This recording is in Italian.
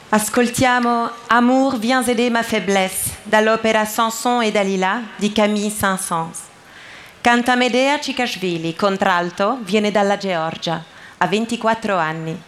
Ascoltiamo Amour, viens aider ma faiblesse dall'opera Samson e Dalila di Camille Saint-Saëns. Canta Medea Cikashvili, contralto, viene dalla Georgia, ha 24 anni.